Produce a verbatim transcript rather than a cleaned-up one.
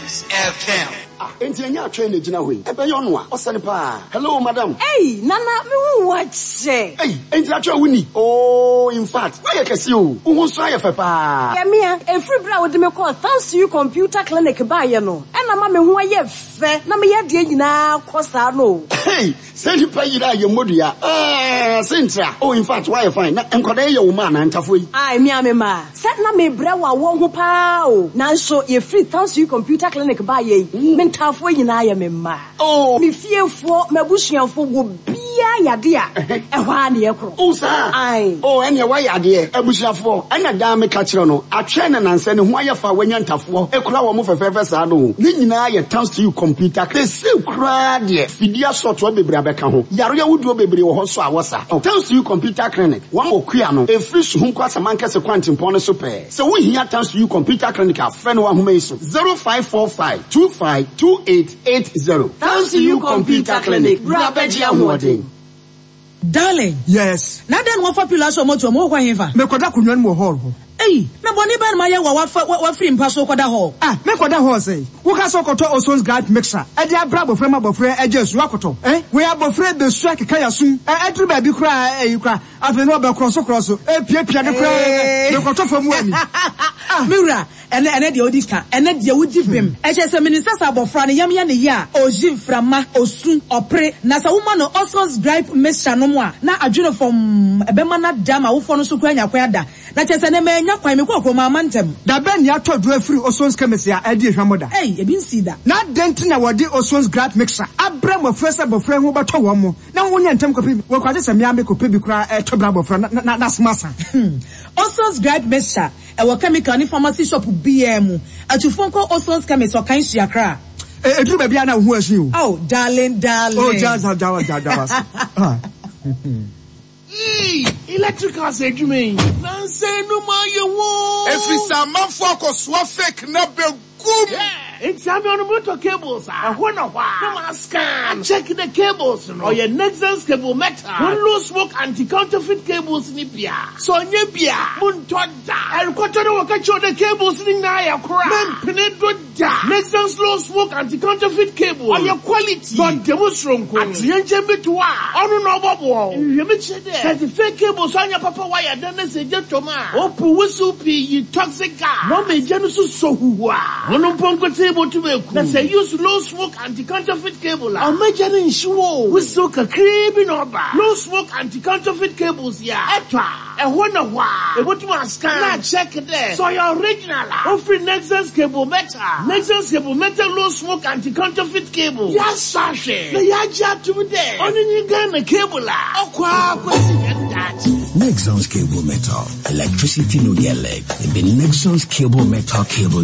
Kings F M. Ah, entianya train e gina hoyi. Ebe yo no a, osane pa. Hello madam. Hey, nana me hu wache. Hey, entianya train wuni. Oh, in fact, why you kesi o? Wo so aye fe pa. Yeah, me a free bra wo de me call thanks to you computer clinic ba ye no. E na ma me hu aye fe, na me ye de nyina kosa no. Hey, say you pay ira ye modua. Eh, Cynthia. Oh, in fact, why you fine? Na enkwada ye wo ma na ntafo yi. Ai, me ame ma. Set na me bra wa wo ho pa o. Na so ye free thanks to you computer clinic ba ye. Me ntafo nyina ye me ma. Oh, me fiefo, mabusuafo wo bia yade a. E hwa na ye kro. Oh, sir. Ai. Oh, ene wa yade abusuafo. Ena da me ka kire no. Atwe na nanse ne ho aye fa wanya ntafo. E kura wo mo fefefe sa no. Ni nyina ye thanks to you computer. They say kura de. Fidia soto bebre abeka ho. Yaro ya wudu bebre wo ho so awosa. Thanks to you computer clinic. One mo kua no. E free so hu kwasa manka se kwantim pon so pe. Se wo hia thanks to you computer clinic a friend wa homa iso. zero five four five two five two eight eight zero. Thanks to you computer clinic. Brabeji amwodin. Darling. Yes. Now then one for pillars or motor more kwa hiva. Me koda kunwan mo hall ho. Hey, na boni ba ma ye wa wa wa free mpa so koda hall. Ah, me koda hall say. Wo ka so koto Oson's Guard mixer. E dia bra bofre ma bofre e je su akoto. Eh? We abofre be su akeka yasun. E edru ba bi kra e kra. Afi no be cross cross. E pia pia de kra. Me koto famu ani. Ah, Mira, ene ene de odika. Ene de wudi bem. E je se minister sa bofra ne yam ya ne ya. Oji frama, osun, opre. Na sa woman no Oson's Guard mixer no mo a. Na adwene from ebema na dama wo fo no so kra nya kwa da. Na che se ne me nya kwa me kwa kwa ma mantem. Da ben ya to do free Oson's chemist ya e di hwamoda. Hey, e bin see that. Na dent na wodi Oson's Guard mixer. Abra mo fresa bofra ho beto wo mo. Na wo nya ntem kopi. Wo kwa se me ame kopi bi kra e to bra bofra na na smasa. Oson's Guard mixer. E wo chemical ni pharmacy shop B M. Atufon ko Oson's chemist o kan hia kra. E edru ba bia na ho asin o. Oh, darling, darling. Oh, jaza jaza jaza. Ah. Electrical say you mean Nancy no ma ye wo Every man focus wa fake na be gum. It's having on motor cables. I wanna why. No ma scan. Check the cables no. Or your Nexans cable metal. One low smoke anti-counterfeit cables ni bia. So nye bia. Mun toda. I record no waka cho the cables ni na ya kura. Men penedo da. Nexans low smoke anti-counterfeit cable. Or your quality. But demonstration ko. Ati yenje bitwa. Onu no bobo. Yemi chede. Certificate cables on your papa wire then say jetoma. Opu wisupi yi toxic gas. No me jenu so so huwa. Onu ponko able to make. Let's say use low smoke anti-counterfeit cable. I'll make an insure. We soak a creeping over. Low smoke anti-counterfeit cables, yeah. Etra. A wonder why. A what you must scan. Now check it there. So your original. Offering Nexans cable metal. Nexans cable metal low smoke anti-counterfeit cable. Yes, Sasha. The yaja to there. Only you got a cable. Oh, qua, that. Nexans cable metal. Electricity no get leg. The Nexans cable metal cable